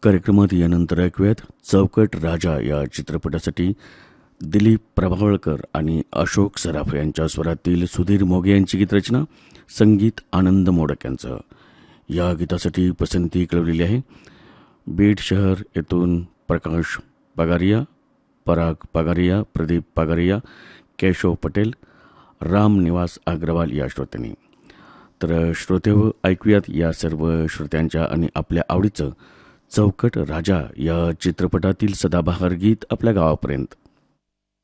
कार्यक्रमात यानंतर ऐकूयात चौकट राजा या चित्रपटासाठी दिलीप प्रभावळकर आणि अशोक सराफ यांच्या स्वरातील सुधीर मोघे यांची गीतरचना, संगीत आनंद मोडक यांचं. या गीतासाठी पसंती कळवलेली आहे बीड शहर येथून प्रकाश पगारिया, पराग पगारिया, प्रदीप पगारिया, केशव पटेल, राम निवास अग्रवाल या श्रोत्यांनी. तर श्रोतेहो, ऐकूयात या सर्व श्रोत्यांच्या आणि आपल्या आवडीचं चौकट राजा या चित्रपटातील सदाबहार गीत आपल्या गावापर्यंत.